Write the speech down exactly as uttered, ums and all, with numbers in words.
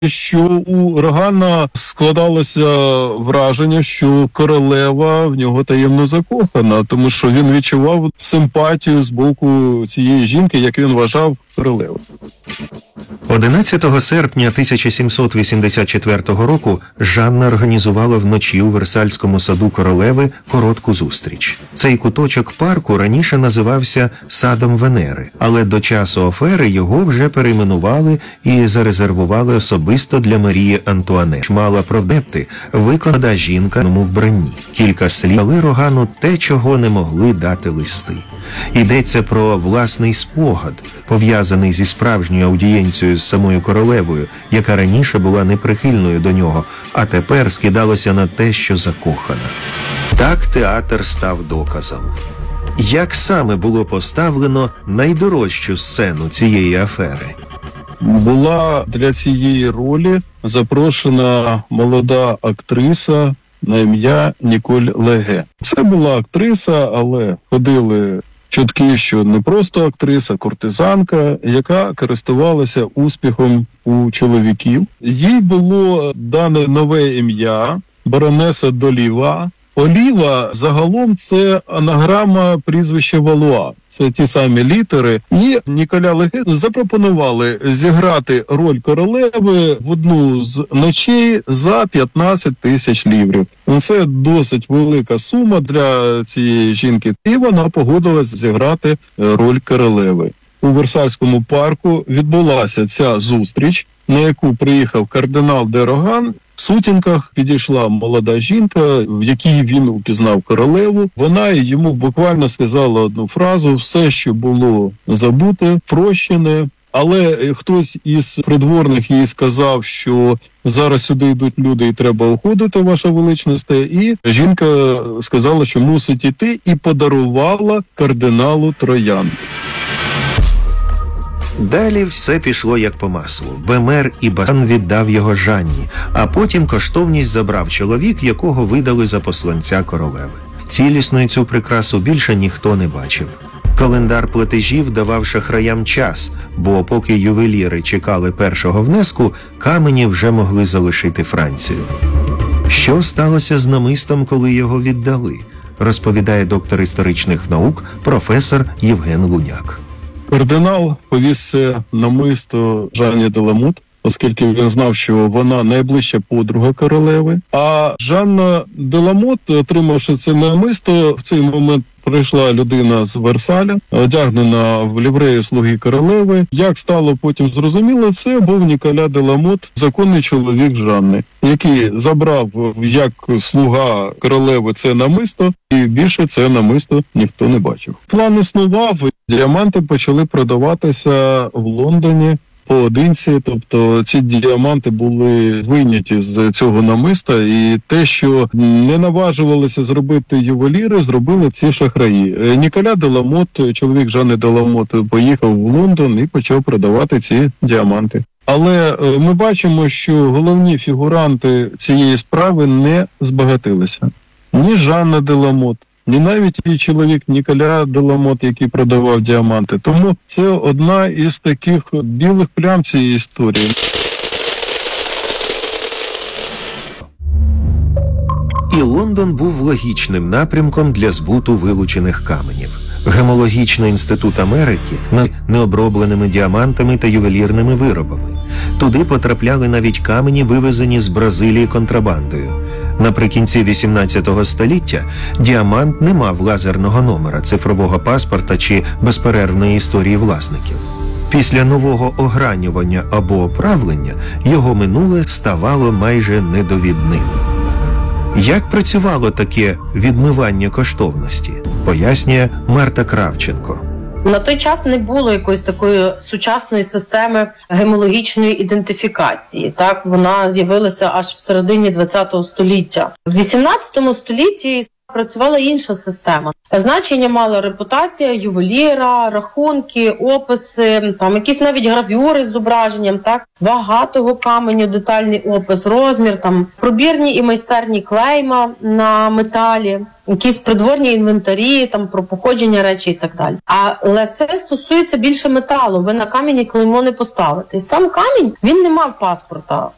що у Рогана складалося враження, що королева в нього таємно закохана, тому що він відчував симпатію з боку цієї жінки, як він вважав, королеви. одинадцятого серпня тисяча сімсот вісімдесят четвертого року Жанна організувала вночі у Версальському саду королеви коротку зустріч. Цей куточок парку раніше називався Садом Венери, але до часу афери його вже перейменували і зарезервували особисто для Марії Антуанетти. Мала провдепти виконана жінка в вбранні. Кілька слів дали Рогану те, чого не могли дати листи. Йдеться про власний спогад, пов'язаний зі справжньою аудієнцією з самою королевою, яка раніше була неприхильною до нього, а тепер скидалася на те, що закохана. Так театр став доказом. Як саме було поставлено найдорожчу сцену цієї афери? Була для цієї ролі запрошена молода актриса на ім'я Ніколь Леге. Це була актриса, але ходили чутки, що не просто актриса, кортизанка, яка користувалася успіхом у чоловіків. Їй було дане нове ім'я – баронеса Доліва. Оліва загалом це анаграма прізвища Валуа. Це ті самі літери. І Ніколя Леге запропонували зіграти роль королеви в одну з ночей за п'ятнадцять тисяч ліврів. Це досить велика сума для цієї жінки. І вона погодилась зіграти роль королеви. У Версальському парку відбулася ця зустріч, на яку приїхав кардинал де Роган. В сутінках підійшла молода жінка, в якій він упізнав королеву. Вона йому буквально сказала одну фразу: все, що було забуте, прощене. Але хтось із придворних їй сказав, що зараз сюди йдуть люди і треба уходити, ваша величність. І жінка сказала, що мусить іти, і подарувала кардиналу троянду. Далі все пішло як по маслу. Бемер і Басан віддав його Жанні, а потім коштовність забрав чоловік, якого видали за посланця королеви. Цілісною цю прикрасу більше ніхто не бачив. Календар платежів давав шахраям час, бо поки ювеліри чекали першого внеску, камені вже могли залишити Францію. Що сталося з намистом, коли його віддали, розповідає доктор історичних наук професор Євген Луняк. Кардинал повіз це намисто Жанні де Ламот, оскільки він знав, що вона найближча подруга королеви. А Жанна де Ламот, отримавши це намисто, в цей момент прийшла людина з Версаля, одягнена в ліврею слуги королеви. Як стало потім зрозуміло, це був Ніколя де Ламот, законний чоловік Жанни, який забрав як слуга королеви це намисто, і більше це намисто ніхто не бачив. План існував, діаманти почали продаватися в Лондоні поодинці, тобто ці діаманти були вийняті з цього намиста, і те, що не наважувалися зробити ювеліри, зробили ці шахраї. Ніколя де Ламот, чоловік Жанни де Ламот, поїхав в Лондон і почав продавати ці діаманти. Але ми бачимо, що головні фігуранти цієї справи не збагатилися. Ні Жанна де Ламот, ні навіть її чоловік Ніколя де Ламот, який продавав діаманти. Тому це одна із таких білих плям цієї історії. І Лондон був логічним напрямком для збуту вилучених каменів. Гемологічний інститут Америки над необробленими діамантами та ювелірними виробами. Туди потрапляли навіть камені, вивезені з Бразилії контрабандою. Наприкінці вісімнадцятого століття діамант не мав лазерного номера, цифрового паспорта чи безперервної історії власників. Після нового огранювання або оправлення його минуле ставало майже недовідним. Як працювало таке відмивання коштовності, пояснює Марта Кравченко. На той час не було якоїсь такої сучасної системи гемологічної ідентифікації. Так, вона з'явилася аж в середині ХХ століття. В вісімнадцятому столітті працювала інша система. Значення мала репутація ювеліра, рахунки, описи, там якісь навіть гравюри з зображенням, так, вага того каменю, детальний опис, розмір, там пробірні і майстерні клейма на металі, якісь придворні інвентарі, там про походження речей і так далі. Але це стосується більше металу. Ви на камені клеймо не поставите. І сам камінь, він не мав паспорта.